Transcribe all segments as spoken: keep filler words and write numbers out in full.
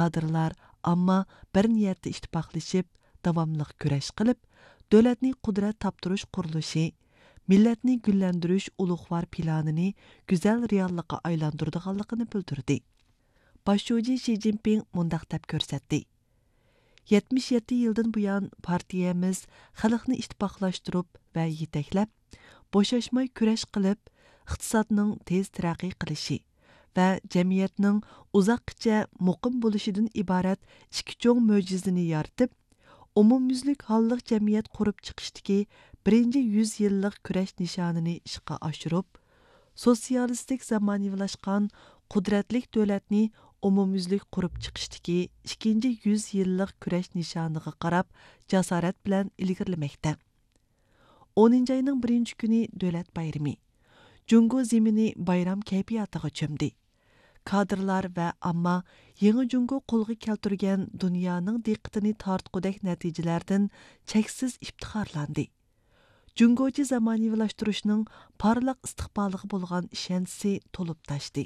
kadrlar amma bir niyatda ittifoqlashib, davomliq kurash qilib, davlatni qudrat toptirish qurilishi, millatni gullantirish ulug'vor planini go'zal reallikqa aylantiradiganligini bildirdi. Başçıcı Xi Jinping mundaq deb ko'rsatdi. yetmish yetti yildan buyon partiyamiz xalqni ittifoqlashtirib va yetaklab, bo'shashmay kurash qilib, iqtisodning tez taraqqiy qilishi va jamiyatning uzoqgacha muqim bo'lishidan iborat ikki cho'ng mo'jizani yaratib, umumyuzlik holliq jamiyat qurib chiqishdagi birinchi yuz yillik kurash nishonini ishga oshirib, sotsialistik zamonaviylashgan qudratlik davlatni umumyuzlik qurib chiqishdagi ikkinchi yuz yillik kurash nishoniga qarab jasorat bilan ilgirlamoqda. o'ninchi ayning birinchi kuni davlat bayrami. Jungo zemini bayram kayfiyatiga cho'mdi. Kadrlar va amma yangi Jungo qo'lga keltirgan dunyoning diqqatini tortqudek natijalardan cheksiz iftixorlandi. Jungochi zamonaviylashtirishning parlaq istiqboliga bo'lgan ishonchi to'lib tashdi.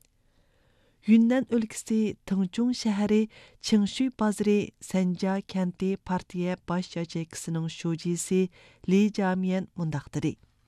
Yunnan өлкىسى Тыңчун shahri Qingshui bozori Sanja kenti partiya bosh yacheykisining shujisi Li Jamian mundaq dedi.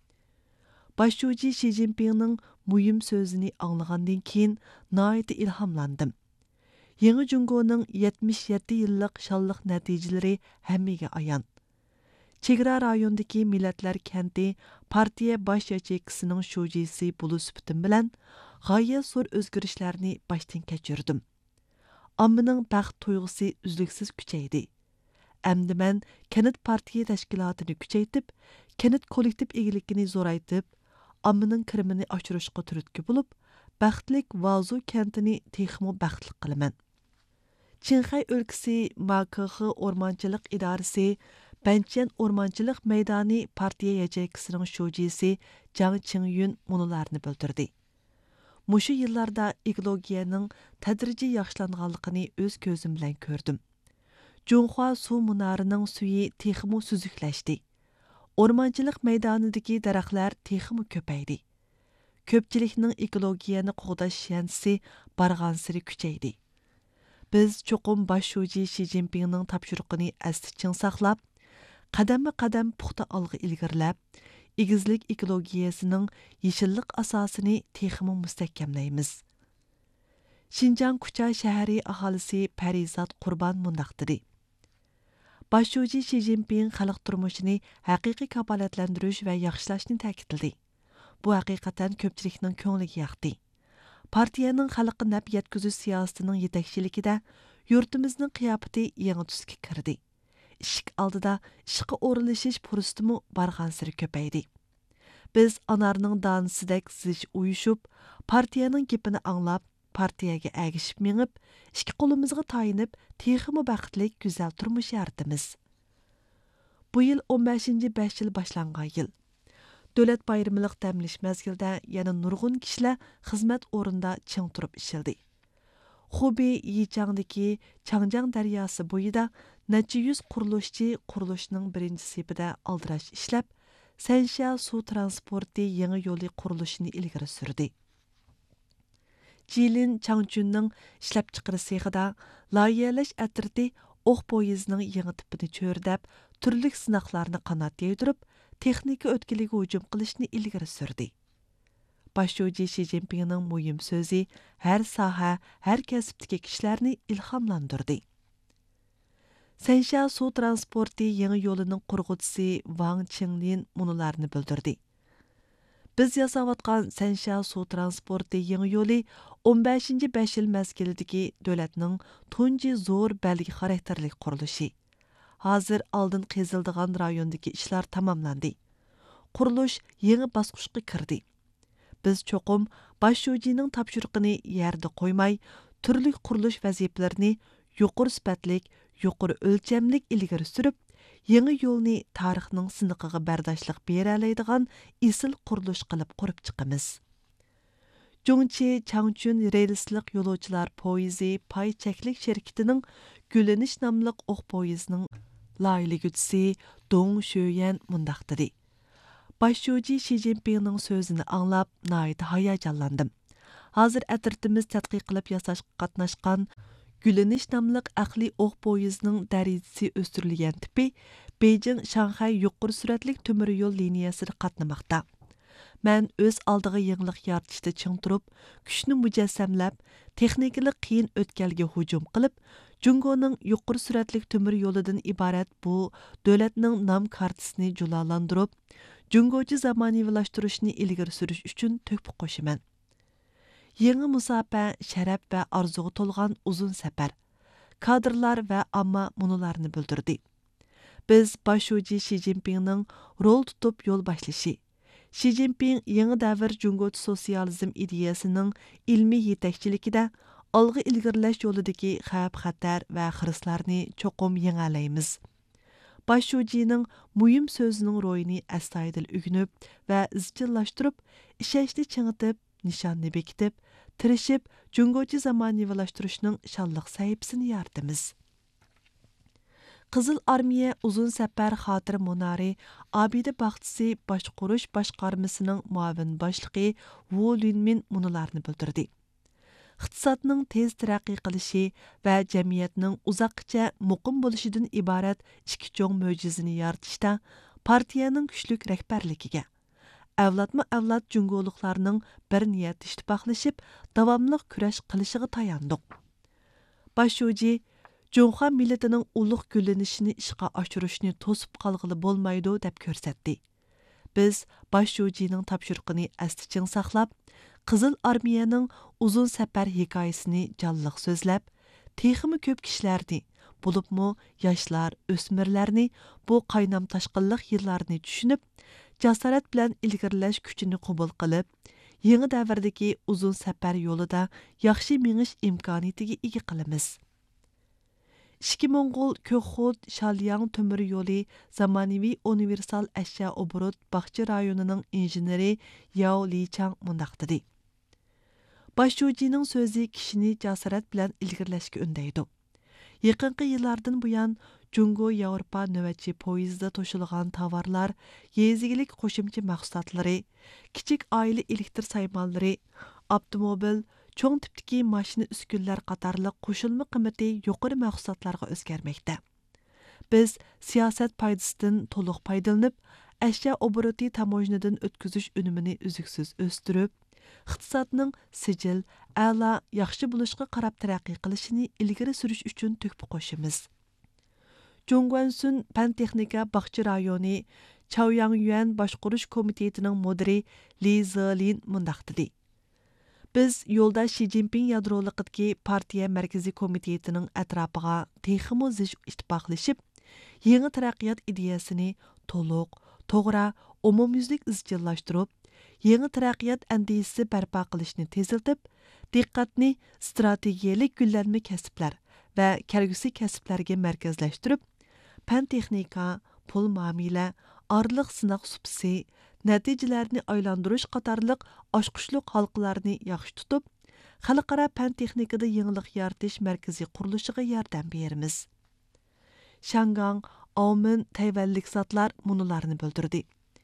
Başçıcı Xi Jinpingning muhim so'zini anglagandan keyin nihoyat ilhomlandim. Yangi Jungoning yetmish yetti yillik shonliq natijalari hammaga ayon. Chegara rayonidagi millatlar kenti partiya bosh yacheykisining shujisi bo'lish sifatim bilan g'oya zo'r o'zgarishlarni boshdan kechirdim. Ommaning baxt tuyg'usi uzluksiz kuchaydi. Endi men kanit partiya tashkilotini kuchaytib, kanit kollektiv egiligini zo'raytib, ommaning kirimini oshirishga turtki bo'lib, baxtlik Vazu kentini texmo baxtli qilaman. Qinxay өлкىسى Makixi o'rmonchilik idorasi Banchian o'rmonchilik maydoni partiya yacheykisining shujisi Jang Qingyun munolarni bildirdi. Mushu yillarda ekologiyaning tadrijiy yaxshilanganligini o'z ko'zim bilan ko'rdim. Junxua suv munarining suyi texmo suzuklashdi. O'rmonchilik maydonidagi daraxtlar texmo ko'paydi. Ko'pchilikning ekologiyani qo'g'dash shansi barg'ansiri kuchaydi. Biz cho'qim Başçıcı Xi Jinpingning topshiriqini asli chin saqlab, qadamma-qadam puxta olg'a ilgirlab, egizlik ekologiyasining yeshillik asosini texmo mustahkamlaymiz. Xinjiang Kucha shahri aholisi Parizat Qurbon mundaq dedi. Başçıcı Xi Jinping xalq turmushini haqiqiy kafolatlantirish va yaxshilashni ta'kidladi. Bu haqiqatan ko'pchilikning ko'ngliga yoqdi. Partiyaning xalqqa naf yetkazish siyosatining yetakchiligida yurtimizning qiyofati yangi tusga kirdi. Ishik oldida ishqa o'rinlashish fursatimi barg'ansiri ko'paydi. Biz anarning donisidek zish uyushib, partiyaning gapini anglab, partiyaga agishib mengib, ikki qo'limizga tayinib, texmi baxtlik go'zal turmush yaratamiz. Bu yil o'n beshinchi besh yil boshlangan yil. Davlat bayramilik damlish mezgilda yana nurg'un kishilar xizmat o'rinda ching turib ishildi. Xubey Yichangdagi Changjiang daryosi bo'yida necha yuz qurilishchi qurilishning birinchi sepida aldirash ishlab, Sansha suv transporti yangi yo'li qurilishini ilgari surdi. Jilin Changchunning ishlab chiqarish sexida loyihalash atriti o'q poyezdining yangi tipini cho'rdab, turli sinoqlarni qanot yaydirib, texnika o'tkiliga hujum qilishni ilgari surdi. Başçıcı Xi Jinpingning muhim so'zi har soha, har kasbdagi kishilarni ilhomlantirdi. Sansha suv transporti yangi yo'lining qurg'uvchisi Wang Qinglin munolarni bildirdi. Biz yasayotgan Sansha suv transporti yangi yo'li o'n beshinchi besh yil mezgilidagi davlatning tunji zo'r belgi xarakterli qurilishi. Hozir oldin qezildigan rayondagi ishlar tamomlandi. Qurilish yangi bosqichga kirdi. Biz cho'qim Başçıcıning topshiriqini yerda qo'ymay, turli qurilish vazifalarini yuqori sifatlik, yuqori o'lchamlik ilgari surib, yangi yo'lni tarixning siniqiga bardoshlik bera oladigan isil qurilish qilib qurib chiqamiz. Jungchi Changchun relslik yo'lovchilar poyezi pay cheklik shirkatining Gülenish nomli o'q poyezining loyihaligisi Dong Shuyan mundaq dedi. Başçıcı Xi Jinpingning so'zini anglab, nihoyat hayajonlandim. Hozir atrtimiz tadqiq qilib yasashga qatnashgan Güleniş namlıq əqli oq poyizinin dərəcəsi östürülgən tipi Beijing-Şanxay yuqur sürətlik tömür yol liniyasida qatnamoqda. Mən öz aldığı yenilik yaratışda çiң turub, күчni mücəssəmləb, texnikalik qiyin ötkəlgə hücum qılıb, Jungoning yuqur sürətlik tömür yolidan ibarat bu dövlətning nam kartasını julalandırıb, Jungochi zamanivlaştırışını ilgiri sürüş üçün töhfə qoşuman. Yeni musafə, şərəf və arzuğa tolğan uzun səfər. Kadrlar və amma munularını bildirdi. Biz başuci Xi Jinpingning rol tutub yol başlaşı. Xi Jinping yeni davr Jungochi sosializm ideyasının ilmi yetakchiligida algı ilgirlash yo'lidagi xavf-xatar va xirislarni cho'qim yengillaymiz. Başujining muhim so'zining ro'yini astoydil ugunib va izchillashtirib, ishonchni chingitib, nishonni bekitib, tirishib Jungochi zamonivlashtirishning shonliq sahifasini yaratamiz. Qizil Armiya uzun səfər xatir munari Abida Baxçısı Başqurish Başqarmasının muavin başlığı Wu Linmin munularını bildirdi. İqtisadның tez tərəqqi qilishi və cəmiyyətinin uzaqqacha muqim bo'lishidin ibarat ikki cho'ng mo'jizani yaratishda partiyaning kuchlik rahbarligiga, avlatma-avlat jungoliklarning bir niyat ittifoqlashib, davomli kurash qilishiga tayandiq. Başuji Junxo millatining ulug' gullanishini ishga oshirishni to'sib qolg'ili bo'lmaydi deb ko'rsatdi. Biz Başujining topshiriqini asliching saqlab, Qizil Armiyaning uzun səfər hikoyasini canlıq so'zlab, texmi ko'p kishilarni, bo'libmi yoshlar, o'smirlarni bu qaynam tashqinliq yillarni tushunib, jasorat bilan ilgirlash kuchini qabul qilib, yangi davrdagi uzun səfər yo'lida yaxshi mingish imkoniyatiga ega qilamiz. İki Moңғол Көкход Шальяң төмір yolu zamonaviy universal ashyo obrut Baxçı rayonining injeneri Yao Lichang mundaq dedi. Başujining so'zi kishini jasorat bilan ilgirlashga undaydi. Yaqinqi yillardan buyon Jungo Yevropa navbatchi poyezdida to'shilgan tovarlar, yezigilik qo'shimcha mahsulotlari, kichik oila elektr saymonlari, avtomobil, cho'ng tipdagi mashina uskunlar qatorliq qo'shilma qiymati yuqori mahsulotlarga o'zgarmoqda. Biz siyosat foydasidan to'liq foydalanib, ashyo oboroти tamojnadan o'tkazish unumini uzuksiz o'stirib, iqtisodning sijil, a'lo, yaxshi bo'lishga qarab taraqqiy qilishini ilgari surish uchun to'hfa qo'shamiz. Jungwansun Pan texnika Baxçı rayoni Chaoyangyuan boshqarish komitetining mudiri Li Zilin mundaq dedi. Biz yo'lda Xi Jinping yadroligidagi partiya markaziy komitetining atrofiga texmo zich ittifoqlashib, yangi taraqqiyot ideyasini to'liq, to'g'ri, umumyuzlik izchillashtirib, yangi taraqqiyot andisisi barpo qilishni teziltib, diqqatni strategiyalik gullanma kasblar va kelgusi kasblarga markazlashtirib, pan texnika, pul muomala, orliq sinoq supsi, natijalarni aylantirish qatorliq oshqushliq halqalarni yaxshi tutib, xalqaro pan texnikada yangilik yaratish markaziy qurilishiga yordam beramiz. Shangang, Aumin tayvanlik zotlar munularni bildirdi.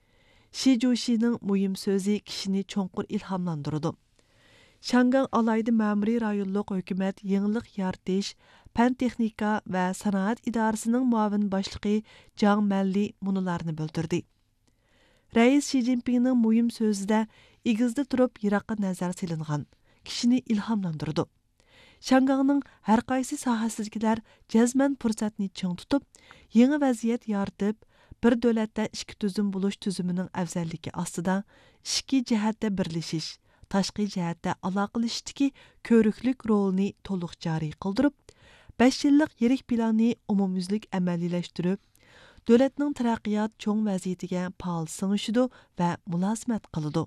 Xi Jushining muhim so'zi kishini cho'nqur ilhomlantirdi. Shangang alayda ma'muriy rayonlik hukumat yangilik yaratish, pan texnika va sanoat idorasining muavin boshlig'i Jang Malli munularni bildirdi. Rais Xi Jinpingning muhim so'zida igizda turib yiroqqa nazar silingan, kishini ilhomlantirdi. Shangangning har qaysi sohasidagilar jazman fursatni ching tutib, yangi vaziyat yaratib, bir davlatda ikki tuzum bo'lish tuzumining afzalligi ostida ikki jihatda birlashish, tashqi jihatda aloqalashishdagi ko'riklik rolini to'liq joriy qildirib, besh yillik yirik planni umumyuzlik amaliylashtirib, davlatning taraqqiyot cho'ng vaziyatiga faol singishidi va mulozimat qiladi.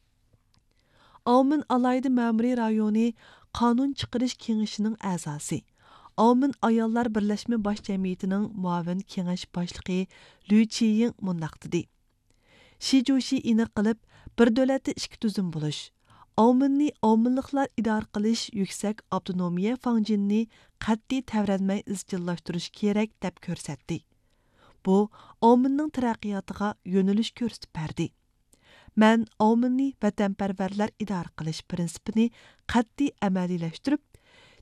Aumin alayda ma'muriy rayoni qonun chiqarish kengashining a'zosi, Aumin ayollar birlashma bosh jamiyatining muavin kengash boshlig'i Lu Chiying mundaq dedi. Xi Jushi aniq qilib, bir davlatda ikki tuzum bo'lish, Auminni Auminliklar idora qilish yuksak avtonomiya fanjinini qat'iy tavranmay izchillashtirish kerak deb ko'rsatdi. Bu Auminning taraqqiyotiga yo'nalish ko'rsatib berdi. Men Auminni vatanparvarlar idora qilish prinsipini qat'iy amaliylashtirib,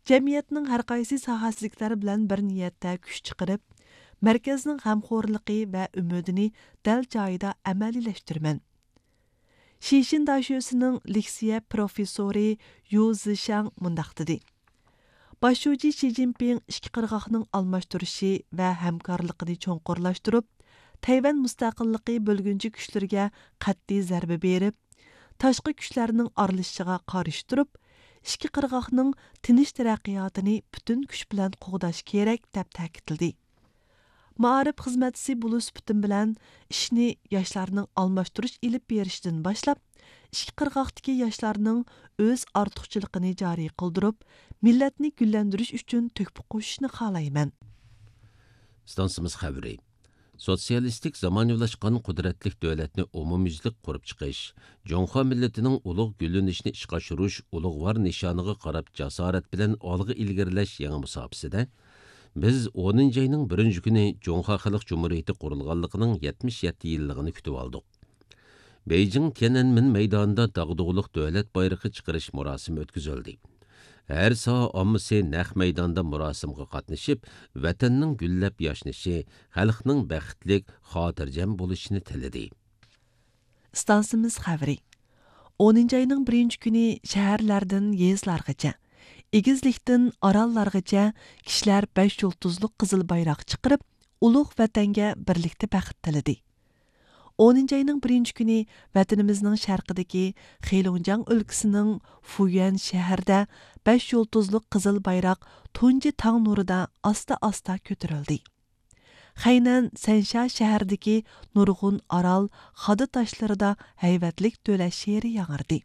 Cəmiyyətinin hər qaysı sahəsizlikləri bilən bir niyyətdə күş çıxırıb, mərkəzinin ғəmxorluqi və ümidini dəl joyida əməliləşdirmən. Şişin daşösünün Liksiya professori Yu Zishang mundaq dedi. Başçı Xi Jinping ikki qirg'oqning almashtirishi va hamkorligini cho'nqurlashtirib, Tayvan mustaqillığı bölgünçü kuchlarga qat'iy zarba berib, tashqi kuchlarning aralashishiga qarshi turib, ikki qirg'oqning tinch taraqqiyotini butun kuch bilan qo'g'dash kerak deb ta'kidladi. Maarif xizmatchisi bo'lish putin bilan ishni yoshlarning almashtirish ilib berishdan boshlab, ikki qirg'oqdagi yoshlarning o'z ortiqchiligini joriy qildirib, millatni gullantirish uchun to'kpi qo'shishni xohlayman. Stansimiz xabari. Sotsialistik zamanivlashgan qudratli davlatni umumyuzlik qurib chiqish, Jonxo millatining ulug' gullanishini ishga oshirish ulug'vor nishoniga qarab jasorat bilan olg'a ilgarilash yangi musobaqasida biz o'ninchi ayning birinchi kuni Jonxo Xalq Cumhuriyati qurilganligining yetmish yetti yilligini kutib oldik. Beijing Tiananmen maydonida dag'dug'liq davlat bayrog'i chiqarish murosimi o'tkazildi. Her saha ammasi naq maydonda murosimga qatnashib, vatanning gullab yashnashi, xalqning baxtlik, xotirjam bo'lishini tiladi. Stansimiz xabari. o'ninchi ayning birinchi kuni shaharlardan yezlargacha, egizlikdan orollargacha kishilar besh yulduzli qizil bayroq chiqarib, ulug' vatanga birlikda baxt tiladi. o'ninchi ayning birinchi kuni vatanimizning sharqidagi Xeylonjang o'lkasining Fuyan shahrida besh yulduzli qizil bayroq tunji tong nurida asta-asta ko'tarildi. Xaynan Sansha shahridagi nurg'un orol xodi tashlarida hayvatlik davlat she'ri yangirdi.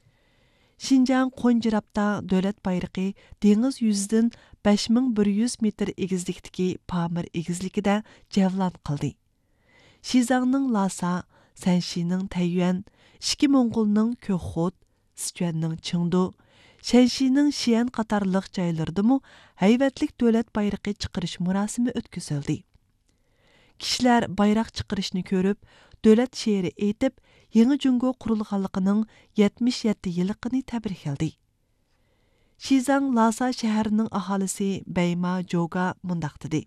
Şinjan Qonjirabda davlat bayrog'i dengiz yuzidan besh ming bir yuz metr egizlikdagi Pamir egizligida javlon qildi. Shizangning Lasa, Sanshining Taiyuan, Ishki Mo'ng'ulning Ko'xot, Sichuanning Chengdu, Shanshining Xi'an qatorliq joylardami hayvatlik davlat bayrog'i chiqarish murosimi o'tkazildi. Kishilar bayroq chiqarishni ko'rib, davlat she'ri aytib, Yangi Jungo qurilganligining yetmish yetti yilligini tabrikladi. Shizang Lasa shahrining aholisi Bayma Joga mundaq dedi.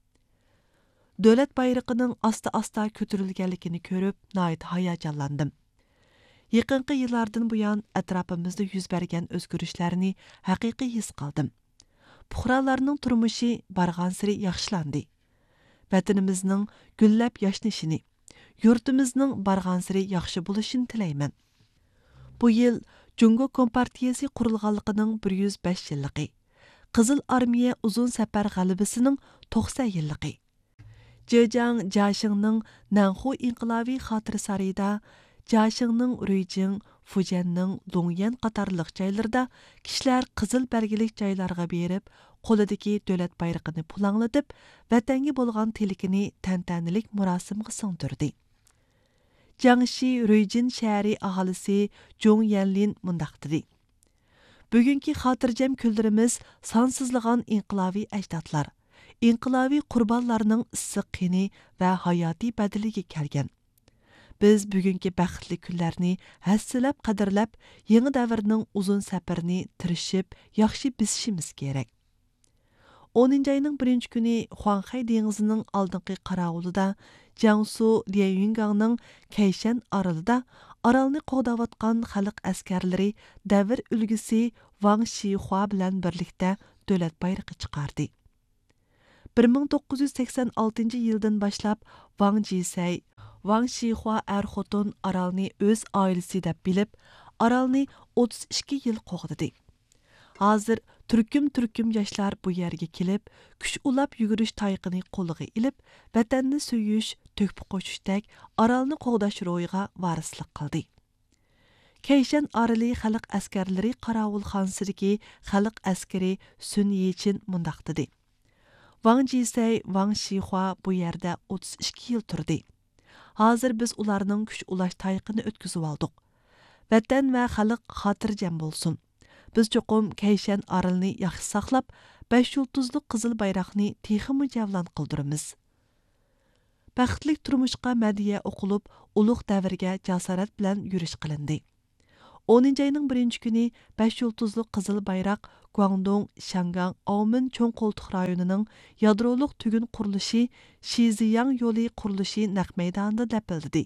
Davlat bayrog'ining asta-asta ko'tarilganligini ko'rib, nihoyat hayajonlandim. Yaqinqi yillardan buyon atrofimizda yuz bergan o'zgarishlarni haqiqiy his qildim. Puhralarning turmushi barg'ansiri yaxshilandi. Vatanimizning gullab yashnashini, yurtimizning barg'ansiri yaxshi bo'lishini tilayman. Bu yil Jungo Kompartiyasi qurilganligining bir yuz besh yilligi, Qizil Armiya uzun safar g'alabasining to'qson yilligi. Zhejiang Jiaxingning Nanhu inqilobiy xotira sarayida, Jiaxingning Ruijing, Fujianning Dongyan qatorliq joylarda kishilar qizil belgilik joylarga berib, qo'lidagi davlat bayrog'ini pulanglatib, vatanga bo'lgan tilkini tantanalik murosimga singdirdi. Jiangxi Ruijin shahri aholisi Zhong Yanlin mundaq dedi. Bugungi xotirjam kunlarimiz sonsizlagan inqilobiy ajdodlar, inqilobiy qurbonlarning issiq qini va hayotiy badiliga kelgan. Biz bugungi baxtli kunlarni hassilab qadrlab, yangi davrning uzun safarini tirishib, yaxshi bisishimiz kerak. o'ninchi ayning birinchi kuni Huanghay dengizining oldingi qarovulida Jiangsu Lianyungangning Kayshan orolida orolni qo'g'dayotgan xalq askarlari davr ulgisi Wang Shihua bilan birlikda davlat bayrog'i chiqardi. bir ming to'qqiz yuz sakson oltinchi yildan boshlab Wang Jisay, Wang Shihua er-xotin orolni o'z oilasi deb bilib, orolni o'ttiz ikki yil qo'g'didi. Hozir turkum-turkum yoshlar bu yerga kelib, kuch ulab yugurish tayiqini qo'liga ilib, vatanni suyish, to'kpi qo'shishdek orolni qo'g'dash ro'yiga varislik qildi. Kayshan oroli xalq askarlari qarovulxonasidagi xalq askari Sun Yichin mundaq dedi. Wang Jisay, Wang Shihua bu yerda o'ttiz ikki yil turdi. Hozir biz ularning kuch ulash tayiqini o'tkazib oldik. Vatan va xalq xotirjam bo'lsin. Biz cho'qim Kayshan orolini yaxshi saqlab, besh yulduzli qizil bayroqni texmi javlon qildiramiz. Baxtlik turmushqa madiya o'qilib, ulug' davrga jasorat bilan yurish qilindi. o'ninchi ayning birinchi kuni besh yulduzli qizil bayroq Guangdong, Şangang, Aumen cho'ng qo'ltiq rayonining yadroliq tugun qurilishi Shiziyang yo'li qurilishi naq maydonida lapildidi.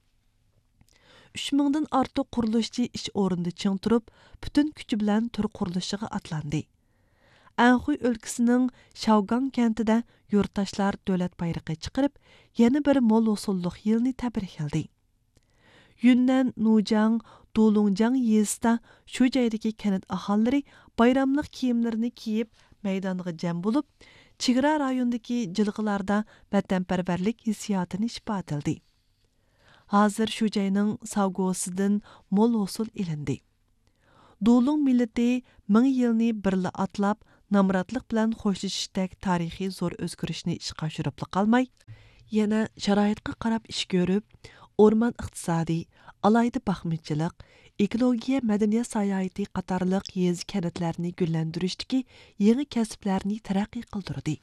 uch mingdan ortiq qurilishchi ish o'rnida ching turib, butun kuchi bilan tur qurilishiga atlandi. Anhui o'lkasining Shaogang kentida yurtdoshlar davlat bayrog'i chiqarib, yana bir mo'l usulliq yilni tabrikladi. Yunnan, Nujang, Dulungjang yezida shu joydagi kanat aholilari bayramlik kiyimlarini kiyib maydonga jam bo'lib, chegara rayonidagi jilg'ilarda vatanparvarlik hissiyotini isbotladi. Hozir shu joyning savgosidan mo'l hosil ilindi. Dulung millati ming yilni birla atlab, namratlik bilan xo'shlashishdek tarixiy zo'r o'zgarishni ishga oshirib qolmay, yana sharoitga qarab ish ko'rib, o'rmon iqtisodiy, alayda baxmitchilik, ekologiya madaniyat sayohati qatorliq yez kanatlarni gullantirishdagi yangi kasblarni taraqqiy qildirdi.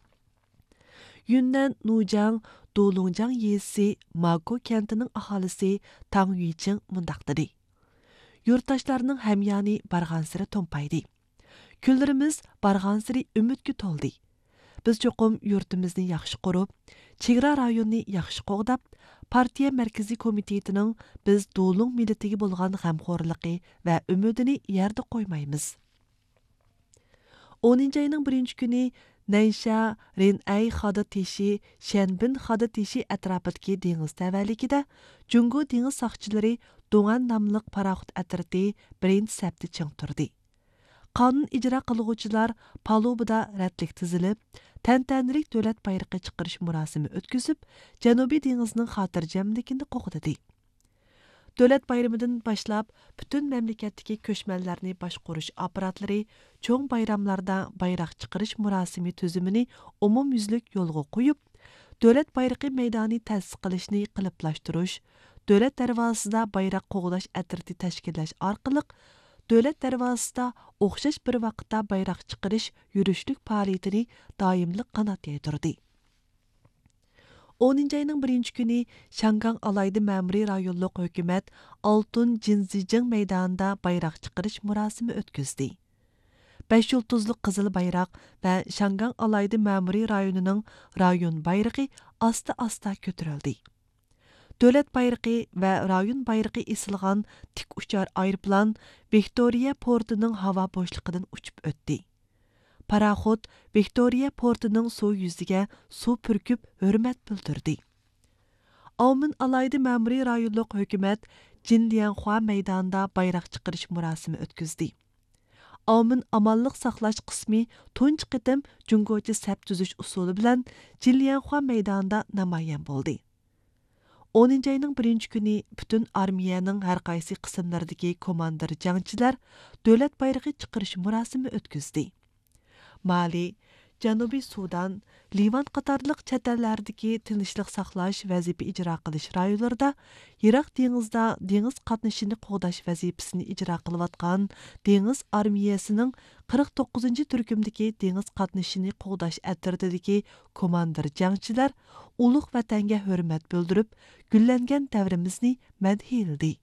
Yunnan, Nujang, Dulungjang yezisi Mako kentining aholisi Tang Yuiching mundaq dedi. Yurtdoshlarning hamyoni barg'ansiri to'mpaydi. Kunlarimiz barg'ansiri umidga to'ldi. Biz cho'qim yurtimizni yaxshi qurib, chegara rayonni yaxshi qo'g'dab, partiya markaziy komitetining biz Dulung millatiga bo'lgan g'amxo'rligi va umidini yerda qo'ymaymiz. o'ninchi ayning birinchi kuni Nansha, Ren'ay xada teshi, Shanbin xada teshi atrofidagi dengiz tavalligida Jungo dengiz soqchilari Dongan nomli paraxot atriti birinchi safda ching turdi. Qonun ijro qiluvchilar palubida ratlik tizilib, tantanalik davlat bayrog'i chiqarish murosimi o'tkazib, Janubiy dengizning xotirjamligini qo'g'didi. Davlat bayramidan boshlab butun mamlakatdagi ko'chmanlarni boshqarish apparatlari cho'ng bayramlarda bayroq chiqarish murosimi tuzumini umumyuzlik yo'lga qo'yib, davlat bayrog'i maydoni ta'sis qilishni qiliblashtirish, davlat darvozasida bayroq qo'g'dash atriti tashkillash orqali davlat darvozasida o'xshash bir vaqtda bayroq chiqarish yurishlik faoliyatini doimli qanot yaydirdi. o'ninchi ayning birinchi kuni Şangang alayda ma'muriy rayonlik hukumat Altun Jinzijing maydonida bayroq chiqarish murosimi o'tkazdi. besh yulduzli qizil bayroq va Şangang alayda ma'muriy rayonining rayon bayrog'i asta-asta ko'tarildi. Davlat bayrog'i va rayon bayrog'i esilgan tik uchar aeroplan Victoria portining havo bo'shligidan uchib o'tdi. Paraxot Victoria portining suv yuziga suv purkib hurmat bildirdi. Aumen alayda ma'muriy rayonlik hukumat Jinlianhua maydonida bayroq chiqarish murosimi o'tkazdi. Aumen amonlik saqlash qismi tunji qitim jungochi saf tuzish usuli bilan Jinlianhua maydonida namoyon bo'ldi. o'ninchi ayning birinchi kuni butun armiyaning har qaysi qismlaridagi komandir jangchilar davlat bayrog'i chiqarish murosimi o'tkazdi. Mali, Janubiy Sudan, Livan qatorliq chet ellardagi tinchlik saqlash vazifa ijro qilish rayonlarida Iroq dengizida dengiz qatnashini qo'g'dash vazifasini ijro qilayotgan dengiz armiyasining qirq to'qqizinchi turkumdagi dengiz qatnashini qo'g'dash atridagi komandir jangchilar ulug' vatanga hurmat bildirib, gullangan davrimizni madhiyildi.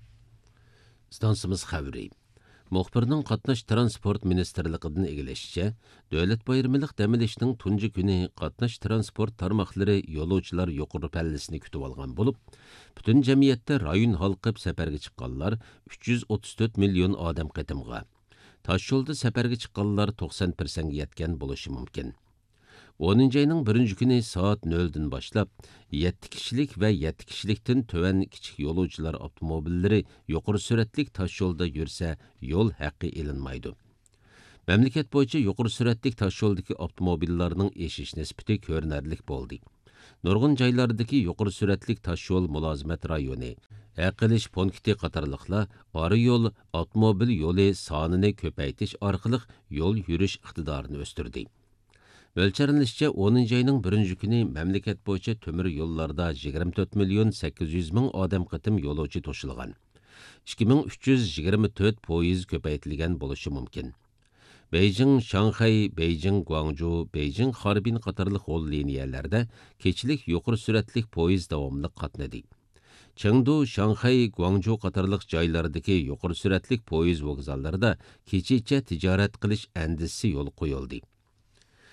Stansimiz xabari. Muxbirning qatnash transport ministerligidan egilishicha, davlat bayramlik dam olishning tunji kuni qatnash transport tarmoqlari yo'lovchilar yuqori pallasini kutib olgan bo'lib, butun jamiyatda rayon halqib safarga chiqqanlar uch yuz o'ttiz to'rt million odam qatimga, tosh yo'lda safarga chiqqanlar to'qson persentga yetgan bo'lishi mumkin. o'ninchi ayning birinchi kuni soat noldan boshlab yetti kishilik va yetti kishilikdan tuvan kichik yo'lovchilar avtomobillari yuqori suratlik tosh yo'lda yursa, yo'l haqqi ilinmaydi. Mamlakat bo'yicha yuqori suratlik tosh yo'ldagi avtomobillarning eshish nisbati ko'rinarli bo'ldi. Nurg'un joylardagi yuqori suratlik tosh yo'l mulozimat rayoni, aqilish punkti qatorliqlar ora yo'l avtomobil yo'li sonini ko'paytirish orqali yo'l yurish iqtidorini o'stirdi. O'lcharilishicha o'ninchi ayning birinchi kuni mamlakat bo'yicha temir yo'llarda yigirma to'rt million sakkiz yuz ming odam qatim yo'lovchi to'shilgan. ikki ming uch yuz yigirma to'rt poyezd ko'paytirilgan bo'lishi mumkin. Beijing, Shanghai, Beijing, Guangzhou, Beijing, Harbin qatorliq yo'l liniyalarida kechilik yuqori suratlik poyezd davomli qatnadi. Chengdu, Shanghai, Guangzhou qatorliq joylardagi yuqori suratlik poyezd vokzallarida kechicha tijorat qilish andisi yo'l qo'yildi.